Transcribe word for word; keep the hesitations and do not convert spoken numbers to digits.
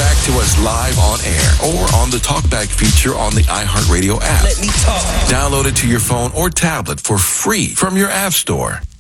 back to us live on air or on the TalkBack feature on the iHeartRadio app. Let me talk. Download it to your phone or tablet for free from your app store.